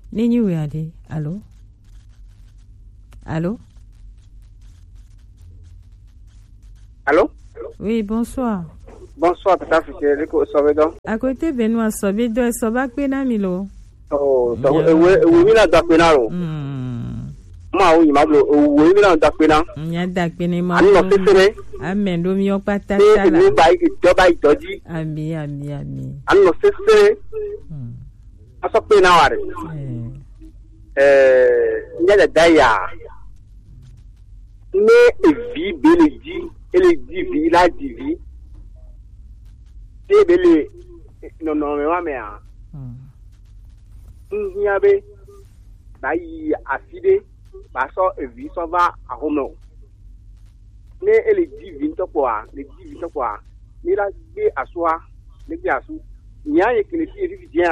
Nini Ouéadé, allô? Allô? Allô? Oui, bonsoir. Bonsoir, Tata Fichelico Sobedo. À côté Benoît Sobedo et Sobak Penamilo. Oh, oui, là, Dapenaro. Ma oui, ma blo, oui, là, Dapena. Nya Dapenema. Ano sesere. Amen, do mi opata Ni sala. bai doji. Ami. Ano sesere. Aso penaware. Nya da daya. Ne evi beleji, eleji vi la divi. Te bele no me wa me a. Nyabe bayi afide baso evi so va ahono ne eleji vi ntoko a le ji vi ntoko a ni la gbe asoa le gbe asu nya ye kele fi evi dia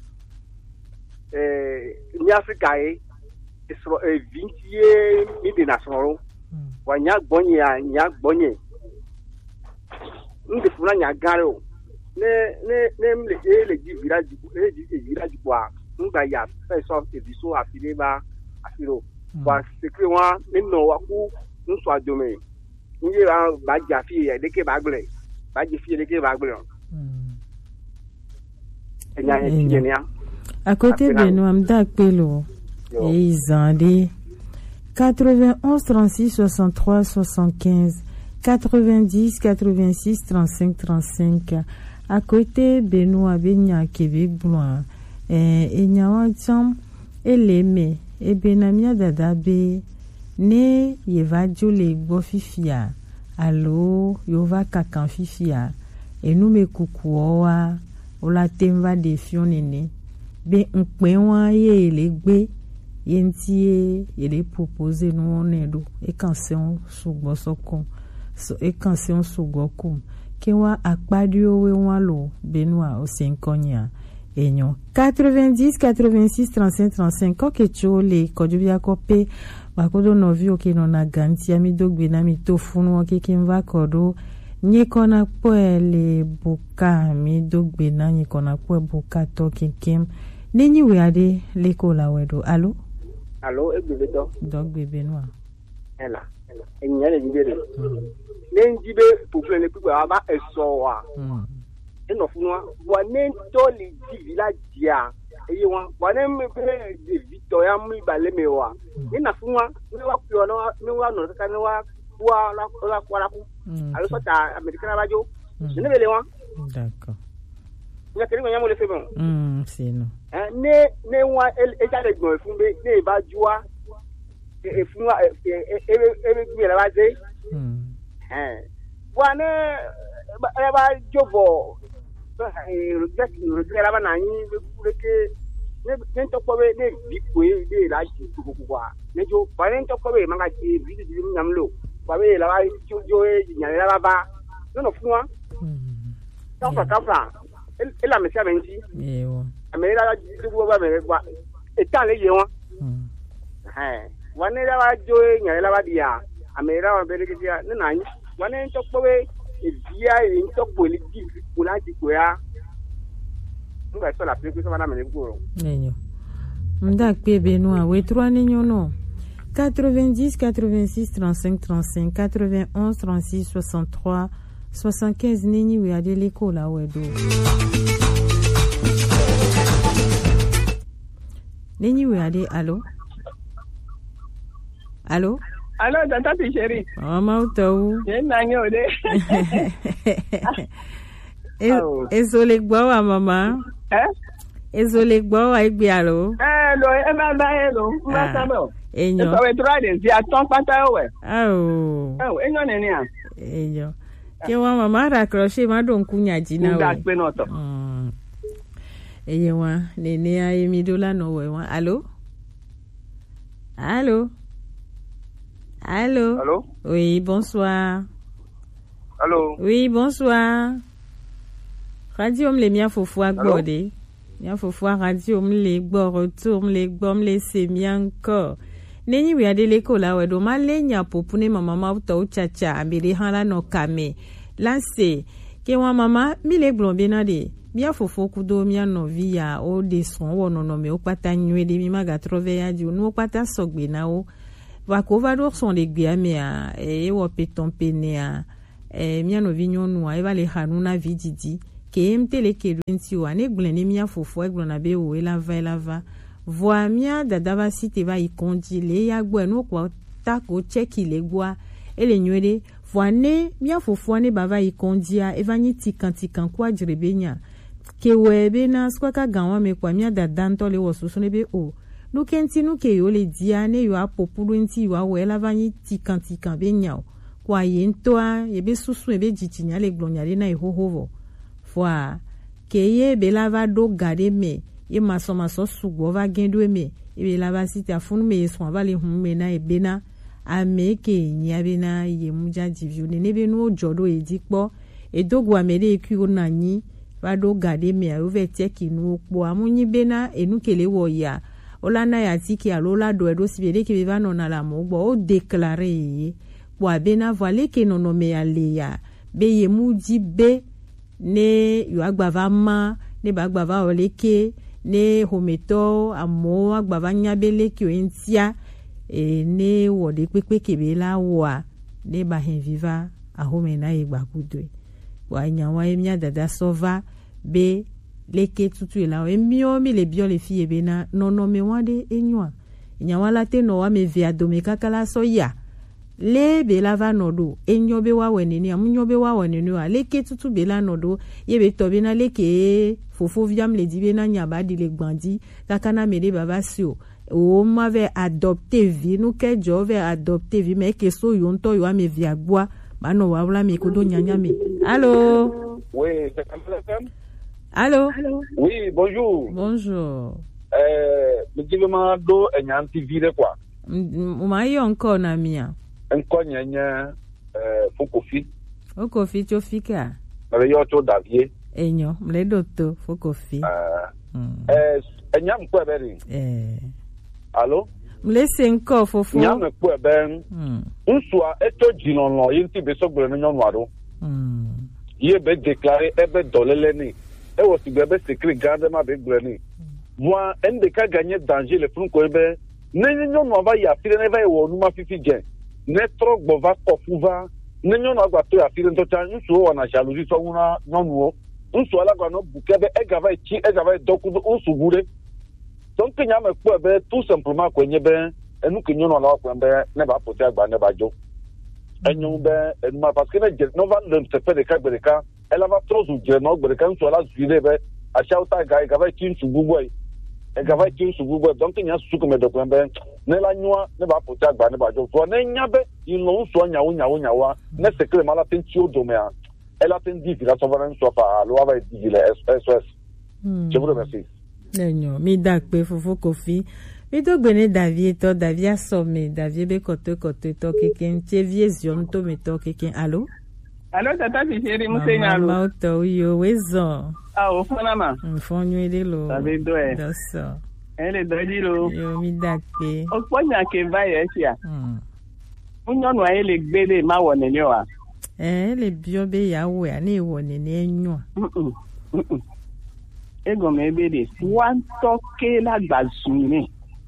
ni Africa isro evi tie mi de national wa nya gbonye ndi funa nya gare o ne mle eleji village kwa ngba ya so eviso afile ba afiro wa sekre wa nínú wa ku nso adome nje ba jafi e deke ba gble ba jafi deke ba gble à côté de nous amda pelo et izande 91 36 63 75 90 86 35 35 à côté Benoît Benya Québec Bloin et nyawacham eleme e benamia dadabe ne yeva jole gbo fifia allo yova kakan fifia e nu me kukuowa ola temva de fionene be npe wa ye le gbe yentie ele proposer no onedo e kansion sugbo sokon so e kansion sugbo kum ke wa akpadi owe wa lo Benoît o senkonya Enyo 90 86 35 35 kokecho le kodubia kope bakodo novio ke nona ganti ami dogbe na mi tofunu ke kimva kodo nyekona poele buka mi dogbe na nyekona po buka to kinkim nini Ouéadé leko la wedo allo egbedo dogbe Benoît ela enya le ngere nenjibe popule ne pigba ba esowa eno funwa wane toli di village ya eye wane me be Victor ya mu baleme wa ina funwa ne wa ku no ka ne wa la kwara ku alo so ta americana bajo ne bele wa d'accord nya keri nya mo le febon c'est non ne wa e ja de gbon fun be ne ba juwa e funwa e gbe la ba je wane e ba jobo rugera bana yin kureke ne to ko be ne bikwe de la ji kukuwa ne jo ba ne to ko be manga ji bi di nyamlo ba be la ba jo e nyale la ba no funwa kafa ela me sia menji ewo amela la ji ku ba me gba etan le ye won wane la ba jo e nyale la ba dia amela wa be ke dia ne na yin wane to ko be via in to politique pour la dikoya nga so la plus que ça va m'amener goro nenyo ndak pe Benoît we 3 nenyo no 90 86 35 35 91 36 63 75 nini Ouéadé leko la wedo nini Ouéadé allo Allô, Tata Chérie. Oh, Mautou. Ezole gbawa mama. Ezole gbawa igbe alo. Hello, hello. Masabo. Enyo. So we try this. Ya ton pata we. Enyo neni a. Enyo. Ke wa mama ra crochet ma don kunya jina we. Ndak pe no to. Enyo wa nene a emi dola no we wa. Allô? Allô? Oui, bonsoir. Allô? Oui, bonsoir. Radio mle mia fofo agbode. Mia fofo radio mle gbo retour mle gbo mle se mia encore. Neni Ouéadé leko la wedo malenya popune mama uto chacha ambiri hala no kame. Lanse ke wa mama mile glombe na de mia fofo kudo mia novi ya o de son wo no me o pata nwe de mi maga trove ya di no pata sogbe na o va ko va do son de gbe me a e wo peton pene a mia novi nyonu a e va le hanuna vididi ke mtele ke lenti wa ne gble ne mia fofo e gble na be o e lava voa mia dada va site va ikondi le ya gbo no kwa ta ko check ile gbo ele nywede voane mia fofo ne bava ikondia evani tikan kwa jirebenya kewebe na skwaka ganwa me kwa mia dada ntole wosusu ne be o no kenti no ke yo le dia ne yo apopulu nti yo awela vani tikan benya kwa yentoa ebe susu ebe jitinya le glonya le na ihohovo fois keye be lava do gade me e maso sugo va gendo me e lava sita funu me so va le humme na ebena ameke nyabena ye muja divio ne be no jodo edikpo edogu amere eku nani va do gade me a over take nu po amunyi bena enukele wo ya olana ya tiki alola do edo sibere ke va no na la mo gbo o déclarer po abena voile ke no no me ale ya be ye muji be ne yo agbava ma ne bagbava oleke ne hometo amo agbava nyabele ki o entia ne wode pepe kebe la wa ne ba hen viva a home na igba kudwe wa nyawa emia dada sova be leke tutu la emio mi le bio le fie be na no me wade enwa nyawa la te no wa me via do me kakala so ya le be la va nodo enyo be wa weneni amunyo be wa weneni wa leke tutu be la nodo ye be to be na leke fofo viam le dibe na nyaba di le gbandi kakana mele baba sio o m'avait adopté vie nous que j'avais adopté vie mais que so yonto yo ame viagboa bano wala mi ko do nyanya mi allô oui c'est comme allô oui bonjour me dit ma do enyanti vire quoi ma yo encore na mia encore nyanya fokofi okofi chofika mais yo to davie enyo mle dotto fokofi enyam ko beri Allô? Mlese nko fofo. Nyame ku eben. Nsua eto jinonlo yinti beso gbe no nwanwaro. Ye be déclarer ebe dolele ni. E wo si be secret garde ma be gbe ni. Moi ende ka gagner danger le front ko ebe. Ne nyon va ya fire ne va e wo numa fifi gen. Ne tro gbo va kofuva. Ne nyon agba to ya fire to tan nsu wo na jalousie so una nonwo. Nsu ala gba no bukebe e gava e chi e gava e doku nsu gure. Donc il y a tout simplement que nous nous nous ne va porter à ne va jo et nous parce que nous va le faire des cas elle va trop ou dire non que quand soit là suivre à chauta gars gava qui su buboy et gava qui su buboy donc il y a su comme de point ne la noa ne va porter à ne va jo toi ne nyabe il non soit nyawa ne c'est que mal attention domea elle a tendu la souveraine soit pas loi va dire SOS je vous remercie. Nenyo mi dakpe fofo kofi mi to gbene davie to davia some davie be kote to keken tie zion to me to keken allo tata fifiri musenya allo ma to yo wezo o fona ma mfonyo ile lo tabe do e doso ele doji lo yo mi dakpe o ponya ke va yesia unyo no ele gbele ma woni ni wa le bio be yawo ya na woni ni enyo ego me bede wan toke la gbazuni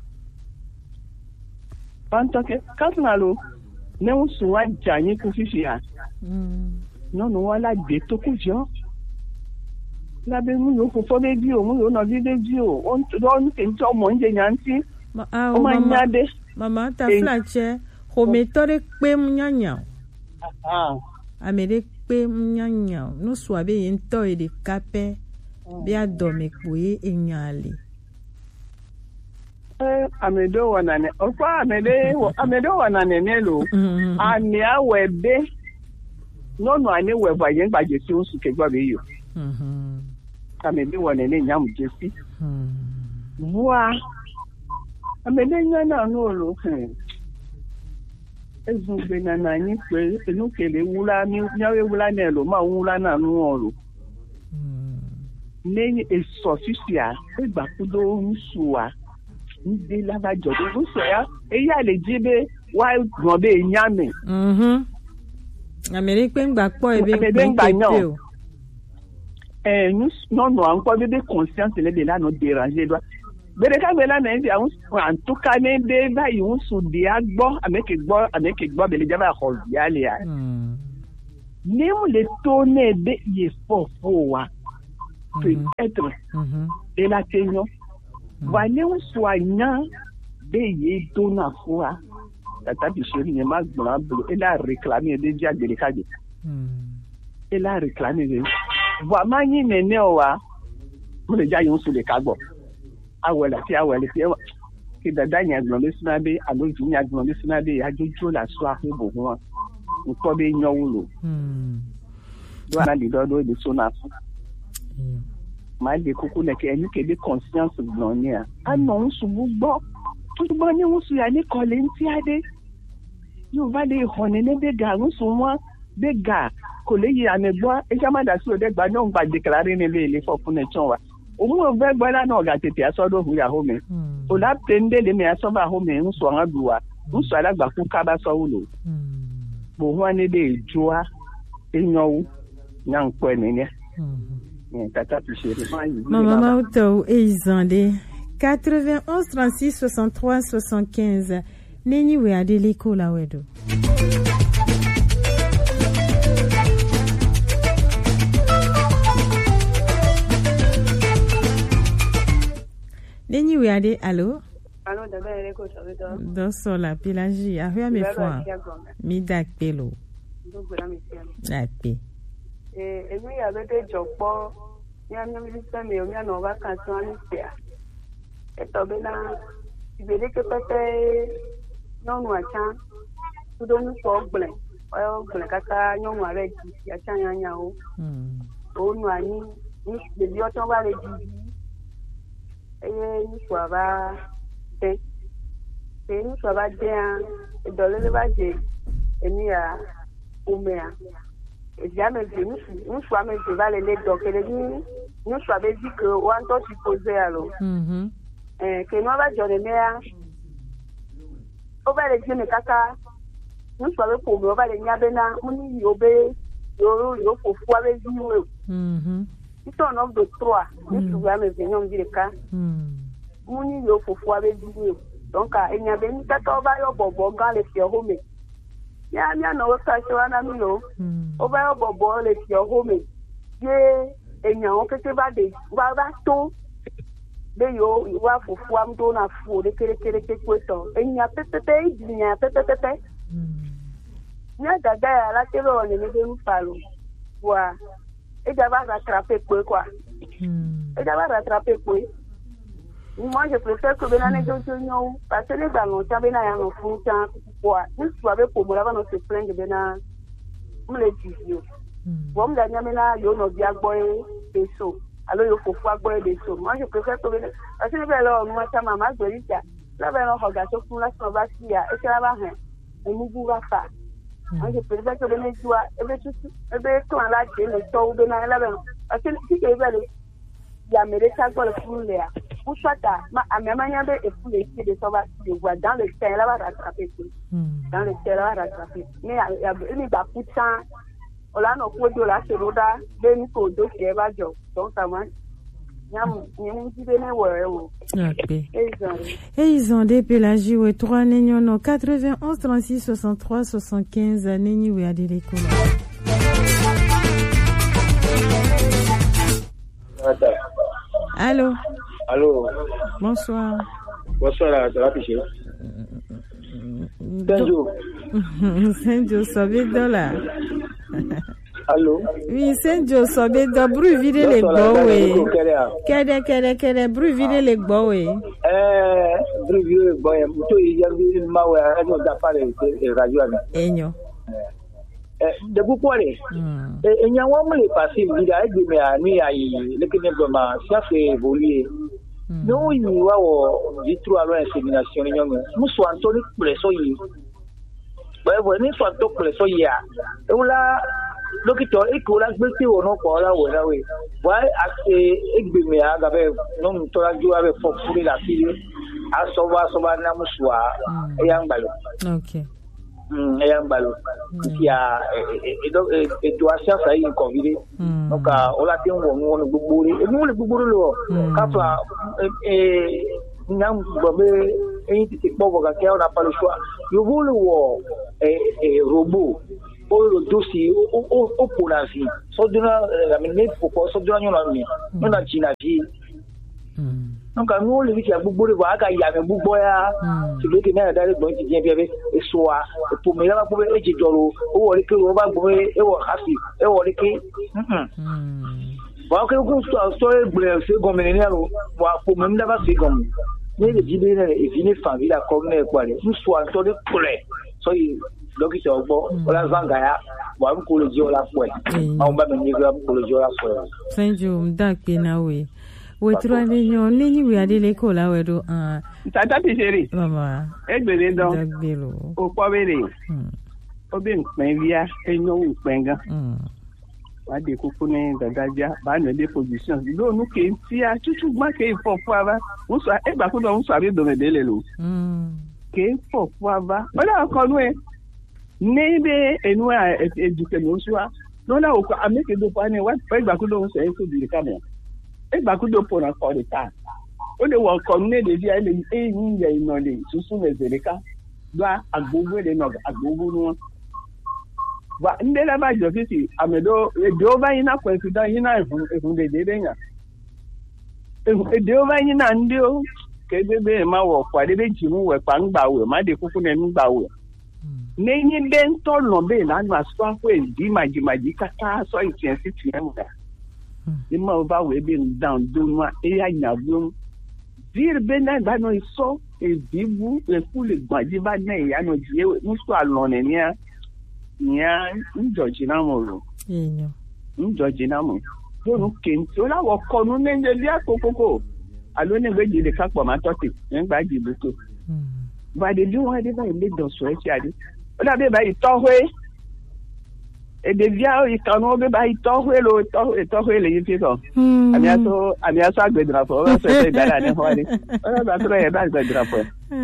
wan toke kasnalo ne unsu wa jani ku fifi ya no wala de to ku jo la be mu yo fofo be bi o mu yo no bi o on ke nto mo nje nyanti o ma nyade mama ta flache ho metore pe munyanya amere pe munyanya no swabe yento e de kape bia dome kuye enyali amedo wanane ofa amedo wanane nelo ani awebe no ani weba yen gbaje ti osu ke gba be yo amedo wanane nyam jesi wa amedo nyana no lo ezugbe na nani pe enu kele wula ni nyawe wula nelo ma wula na nu oro lẹ́yìn èso fífìà ìgbà kúndó ń sùwà ń dé lábàjọ́ tó ń sọ ya èyí àlè jí bẹ́ wá gbọ̀n bẹ́ẹ̀ yá mi. àmì rí pé ń gbà pọ̀ ebi ń pè é o. nous non encore de conscience de là nous déranger doit bereka bela na ndi en tout cas ne de ba yun su dia gbo ameke gbo bele jaba ho yale ya ni on le tourner de y fofo wa peut-être de la tension va ne on soignant de y dona foi tata bishori ne ma gbon et la réclamer de dia de lekade et la réclamer de va mani nene wa mo le ja yun su le kagbo awela ti ki dada nya gbon sina be aloju nya gbon sina be ajojo la so afebo won nko be nyowulo do na di do de so na fu ma de kuku na ke eni ke de conscience gbon ni a anon su gbogbo to gbo ni won su ya ni ko le nti ade yo va le hone ne be ga won su won be ga ko le yi amegbo e jama da so de gba no gba declare ni le fo fun e chon wa omo ve gbala na ga tete asodo hu ya home o la tende le me aso ba home nso an duwa nso ala gba ku ka ba so wulo bo ho ani de joa enyowu na nko ene ne tata pichere maman auto eizande 91 36 63 75 neni we adele ko la wedo Neni we ade allo da bere ko so do do so la Pélagie a hua me fwa mi dak pelo do gbara mi se ape emi ya be de jopo ni am mi se me o mi na wa kan so ani se e to be na ibere ke pepe no nu acha to do nu so gble o gble kaka nyo mu are ji ya cha nya o nu ani ni de bi o ton ba le ji ni so ba ni so ba de an do le ba je emi ya umea jamais nous soit même va les donc nous soit dit que on doit supposer alors que nous va donner mais on va les dire kaka nous soit le pour on va les nyabena muni yobe yo pour foi avec nous ils sont nombre de 3 nous soit même venir on dit le cas muni yo pour foi avec nous donc il y a ben kaka va yo bobo ga les fier home ya no ka shwana mino oba bobo le fi home ye enyan kete ba de ba to be yo wa fufu am do na fu de kere ke kweto enya pepepe idinya pepepe nya daga ya la telo ne me de mfalo wa e ja ba rattraper pe quoi e ja ba rattraper pe moi je préfère que benane jojo nyo parce que les ballons ça bena ya no fu ta quoi nous soit pour moi va se plaindre bena me le dire bon la nyamena yo no bia boy beso alors yo fofu agboy beso moi je préfère que benane parce que ben là moi ça mama gorita là ben on regarde sur la so va si ya et ça va hein et mugu va fa moi je préfère que benane soit et be to la je le to benane là ben parce que si que ben ya mereka kwa le fule ya Pouchata, amemanya be efule ici de ça va de voir dans le terrain là va rattraper tout. Dans le terrain va rattraper. Mais il y a poucha. On a no ko do la seroda, be ni ko do se ba jo. Donc ça va. Nyam dit bene wo. OK. Ils ont des Pélagie ouais 3 nenyono 91 36 63 75 neni we adele ko. Allô. Allô. Bonsoir. Bonsoir, ça va picher. Senjo. Senjo, sobe dola. Allô. Oui, Senjo, sobe do bru vide le gbowe. Kede bru vide le gbowe. Bru vide le gbowe. Muto yambi mawe ajo da pale radio ami. Enyo. De bupole enya wa mle passer vida egbe ani ayi lekene goma ça fait évoluer no yi wa wo ditru alo insémination nyongo muso antoni presso yi ba bo ni so to presso ya ula docteur ikola gbete ono ko la wo la we wa ase egbe me aga be no to la ju ave fo furi la fili aso ba na muswa e yang balo. OK. Eyambalo. Qui a et doit chercher à y convider. Donc, on l'a dit, on est bourré. Et nous, les bourrés, quand on n'a pas le choix. Je voulais voir robot. Le dossier au Polasie. Sauf de la minute pour pas sauf de la nuit. On a dit la vie. Donc, nous, les qui a beaucoup de voix, il y a un bouboya, celui qui n'a pas de bien bien et soit pour me la pour les jolo, ou les que l'on va bouer et au rassi, et au les qui. Voilà que vous soyez blessé comme un héros, pour même d'avoir fait comme. Mais les idées et venez faire la commune quoi, nous soyons sur le poulet. Soyez. Donc, il faut que la Zangaya, on peut le dire la foi. On va me dire pour le dire la foi. Thank you, Dak Penawe. We try to know, Nini, we are the Lecola, we do. Tata Piceri. Mamma, Edwin, Dak Bello. O Poveri. Obin, maybe I know Benga. I did Kukune, the Gaja, Ban the position. You don't look in, see, I took my cave for father. Also, I ever could also read the Delu. Cave for father. But I'll call away. Maybe anywhere education no na o ameke do pa ni wa pe gba ku do se so bi kamera e gba ku do po na ko de ta o le wo ko ne de dia le e yin ya ino le susu me zereka gba agbogo le no agbogo no wa ndela ba jo fisi amedo e do ba yin na kwesi da yin na efun de nya e do ba yin na ndio ke bebe ma wo kwa de be jimu we pa ngba we ma de kuku ne ngba we Nenye dento lombe na maswa kwe di maji kaka so intensi tienga. Ima ova we be down do no e ya nyabum. Dir be na ba no iso e bibu e fule gbaji ba na ya no die musu alone nia njoji na mo. Enyo. Njoji na mo. Do no kento la wo konu nenje dia kokoko. Alo ne gbeji le kakpo ma toti ngba ji buto. Ba de do wa de ba ile do so e ti ade. Ola be ba itohwe e de via o ikano be ba itohwe lo itohwe le yifi so ami aso agbedra fo o so e dara ni ho ni ola ba tro e ba agbedra fo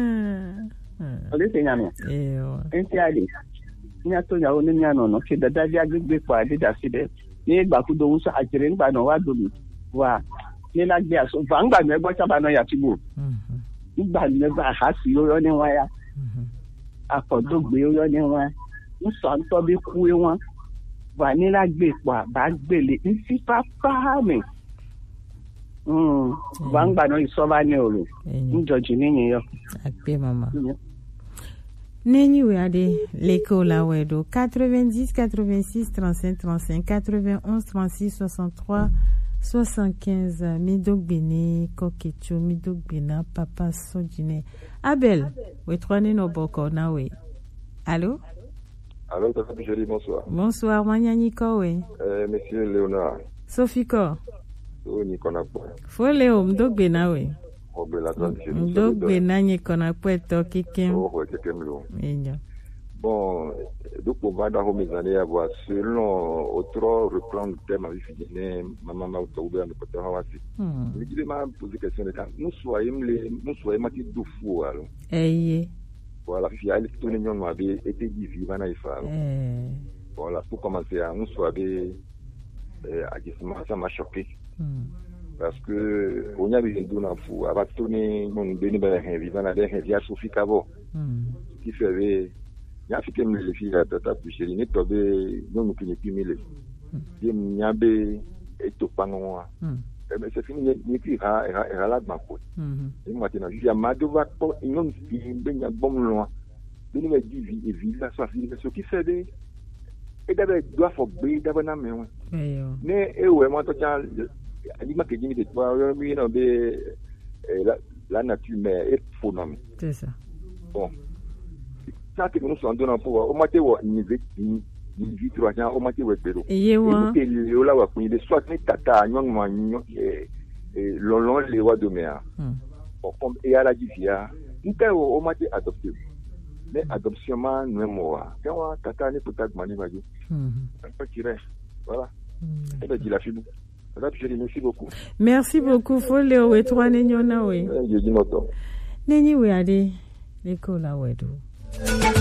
ole se nyame enti ali ni ato ya oni ni ano no ke dada dia gbegbe pa de da side ni gba ku do so ajire ngba no wa do mi wa ni na gbe aso va ngba me gbo saba no ya tibo ngba me ba ha si yo ni wa ya akọ̀dọ̀gbé oyọ́ ní wọn ń sọ ń tọ́ bí kú wọn wà ní lágbè pọ̀ àbá gbèlè ń sí pápá mi wà ń gbà náà ìsọ́ba ní òrò ń jọjì níyìn yọ. Àgbẹ̀ mama. Nenyi we ade l'école la wedo 90 86 35 35 91 36 63 75 Midogbene Kokecho Midogbena Papa Sojine Abel we trone no boko na we. Allô? Allô, Tata Picheri, bonsoir. Bonsoir, Manyani ko we. Monsieur Léonard. Sophie ko. O ni kona po. Fo Léo Mdogbena we. O be la Tata Picheri. Mdogbena ni kona po to kikem. O kikem lo. Enyo. Bon, donc on va dans mes années avoir selon autre reprendre le thème avec Fidine, maman m'a ouvert le côté Hawasi. Je dis m'a posé question de quand nous soyons mati du fou alors. Voilà, puis elle est tournée non avait été vivant na ifa. Voilà, pour commencer à nous soyons à ça m'a choqué. Parce que on y a besoin d'un fou, avant tourner mon béni ben vivant na ben via Sophie Cabo. Qui fait Afrique les filles à Tata Picheri ne tobe non nous qui mille bien nyabe et to panoa mais c'est fini ni qui era la banco et maintenant je à madova pour non ben bon loin ben me dit et ville ça fini ce qui fait des et d'abord doit faut bien d'abord na mais ne et ouais moi to tiens dit ma que dit de toi oui non be la nature mais est faux non c'est ça bon ça que nous sommes donnant pour au matin ou ni 3 ans au matin ou pero et le là wa de soit ni tata nyong ma long les wa de mer comme et à la divia nta au matin adopté mais adoption ma non moi quand tata ni peut-être mani va dire pas tirer voilà et ben dit la fille merci beaucoup. Merci beaucoup Foleo we 3 nenyona we. Je dis moto. Nenyi we ade l'école la wedo.